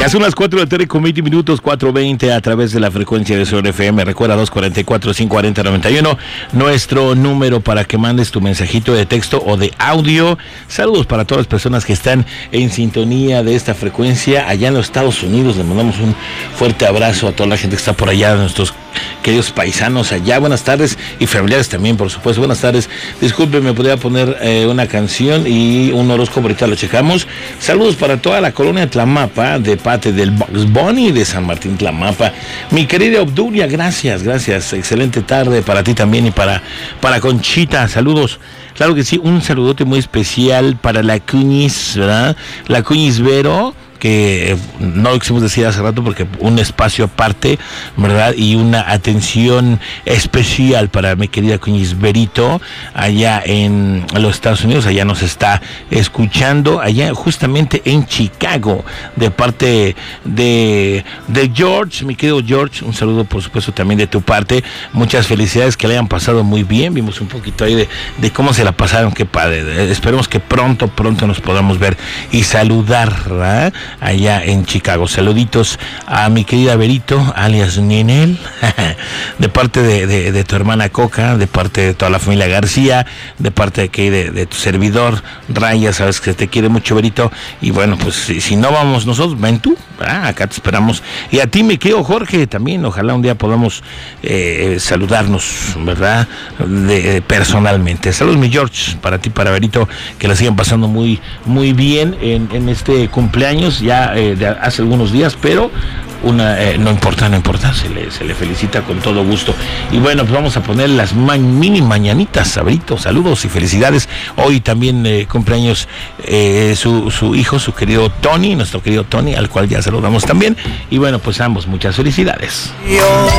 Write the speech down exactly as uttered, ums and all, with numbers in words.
Ya son las cuatro de la tarde con veinte minutos, cuatro veinte a través de la frecuencia de Sol F M. Recuerda dos cuarenta y cuatro, cinco cuarenta, noventa y uno, nuestro número para que mandes tu mensajito de texto o de audio. Saludos para todas las personas que están en sintonía de esta frecuencia allá en los Estados Unidos. Les mandamos un fuerte abrazo a toda la gente que está por allá, a nuestros queridos paisanos allá. Buenas tardes, y familiares también, por supuesto. Buenas tardes. Disculpe, me podría poner eh, una canción y un horóscopo, ahorita lo checamos. Saludos para toda la colonia Tlamapa, de parte del Bugs Bunny de San Martín Tlamapa. Mi querida Obdulia, gracias, gracias. Excelente tarde para ti también y para, para Conchita. Saludos. Claro que sí, un saludote muy especial para la Cuñiz, ¿verdad? La Cuñiz Vero, que no lo quisimos decir hace rato porque un espacio aparte, ¿verdad? Y una atención especial para mi querida Cuñiz Berito allá en los Estados Unidos. Allá nos está escuchando, allá justamente en Chicago, de parte de, de George, mi querido George. Un saludo, por supuesto, también de tu parte. Muchas felicidades, que le hayan pasado muy bien. Vimos un poquito ahí de, de cómo se la pasaron, qué padre. Esperemos que pronto, pronto nos podamos ver y saludar, ¿verdad? Allá en Chicago. Saluditos a mi querida Berito, alias Ninel, de parte de, de, de tu hermana Coca, de parte de toda la familia García, de parte de, aquí de, de tu servidor Raya. Sabes que te quiere mucho, Berito, y bueno, pues si, si no vamos nosotros, ven tú, ah, acá te esperamos. Y a ti, mi querido Jorge, también, ojalá un día podamos eh, saludarnos, ¿verdad? De, personalmente. Saludos, mi George, para ti, para Berito, que la sigan pasando muy, muy bien en, en este cumpleaños ya eh, de hace algunos días, pero una eh, no importa, no importa, se le, se le felicita con todo gusto. Y bueno, pues vamos a poner las ma- mini mañanitas, Sabrito. Saludos y felicidades. Hoy también eh, cumpleaños eh, su, su hijo, su querido Tony, nuestro querido Tony, al cual ya saludamos también. Y bueno, pues ambos, muchas felicidades.